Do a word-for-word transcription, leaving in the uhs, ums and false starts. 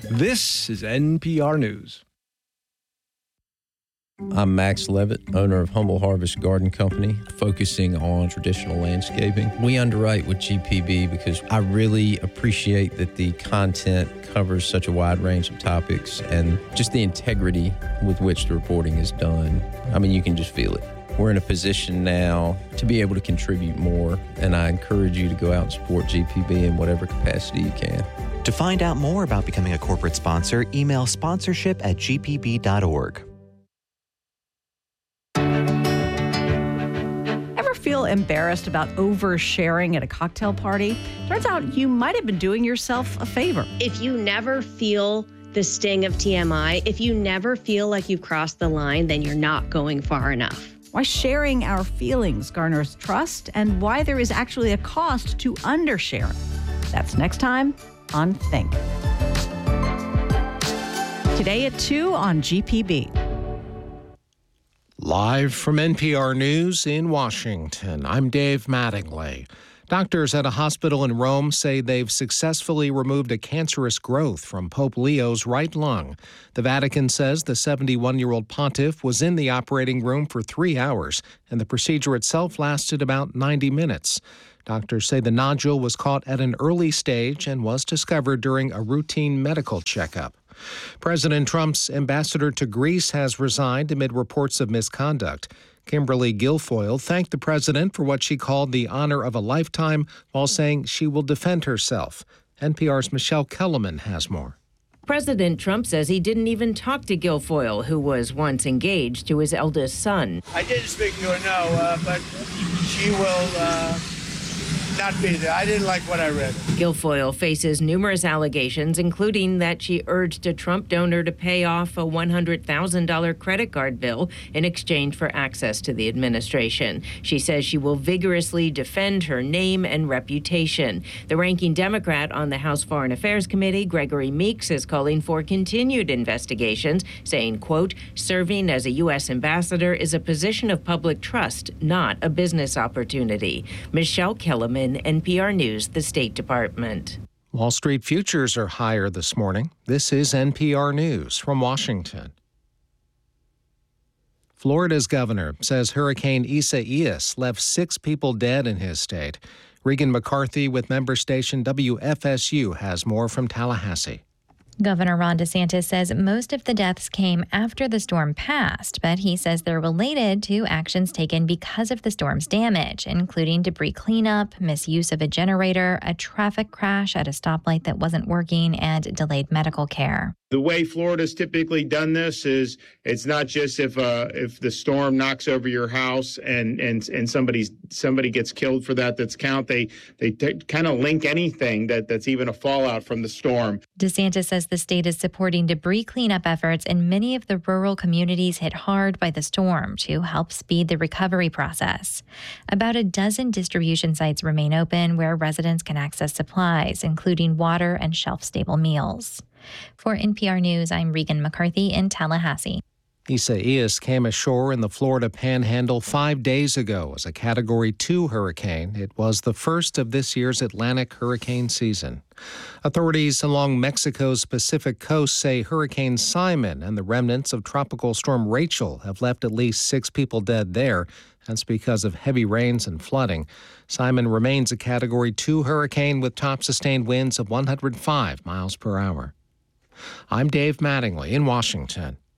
This is N P R News. I'm Max Levitt, owner of Humble Harvest Garden Company, focusing on traditional landscaping. We underwrite with G P B because I really appreciate that the content covers such a wide range of topics and just the integrity with which the reporting is done. I mean, you can just feel it. We're in a position now to be able to contribute more, and I encourage you to go out and support G P B in whatever capacity you can. To find out more about becoming a corporate sponsor, email sponsorship at g p b dot org. Ever feel embarrassed about oversharing at a cocktail party? Turns out you might have been doing yourself a favor. If you never feel the sting of T M I, if you never feel like you've crossed the line, then you're not going far enough. Why sharing our feelings garners trust and why there is actually a cost to undersharing. That's next time on Think. Today at two on G P B. Live from N P R News in Washington, I'm Dave Mattingly. Doctors at a hospital in Rome say they've successfully removed a cancerous growth from Pope Leo's right lung. The Vatican says the seventy-one-year-old pontiff was in the operating room for three hours, and the procedure itself lasted about ninety minutes. Doctors say the nodule was caught at an early stage and was discovered during a routine medical checkup. President Trump's ambassador to Greece has resigned amid reports of misconduct. Kimberly Guilfoyle thanked the president for what she called the honor of a lifetime while saying she will defend herself. N P R's Michelle Kellerman has more. President Trump says he didn't even talk to Guilfoyle, who was once engaged to his eldest son. I didn't speak to her, no, uh, but she will uh, not be there. I didn't like what I read. Guilfoyle faces numerous allegations, including that she urged a Trump donor to pay off a one hundred thousand dollars credit card bill in exchange for access to the administration. She says she will vigorously defend her name and reputation. The ranking Democrat on the House Foreign Affairs Committee, Gregory Meeks, is calling for continued investigations, saying, quote, serving as a U S ambassador is a position of public trust, not a business opportunity. Michelle Kellerman, N P R News, the State Department. Wall Street futures are higher this morning. This is N P R News from Washington. Florida's governor says Hurricane Isaias left six people dead in his state. Regan McCarthy with member station W F S U has more from Tallahassee. Governor Ron DeSantis says most of the deaths came after the storm passed, but he says they're related to actions taken because of the storm's damage, including debris cleanup, misuse of a generator, a traffic crash at a stoplight that wasn't working, and delayed medical care. The way Florida's typically done this is it's not just if uh, if the storm knocks over your house and and and somebody's somebody gets killed for that. That's count. They they t- kind of link anything that that's even a fallout from the storm. DeSantis says the state is supporting debris cleanup efforts in many of the rural communities hit hard by the storm to help speed the recovery process. About a dozen distribution sites remain open where residents can access supplies, including water and shelf-stable meals. For N P R News, I'm Regan McCarthy in Tallahassee. Isaias came ashore in the Florida Panhandle five days ago as a Category two hurricane. It was the first of this year's Atlantic hurricane season. Authorities along Mexico's Pacific coast say Hurricane Simon and the remnants of Tropical Storm Rachel have left at least six people dead there. That's because of heavy rains and flooding. Simon remains a Category two hurricane with top sustained winds of one hundred five miles per hour. I'm Dave Mattingly in Washington.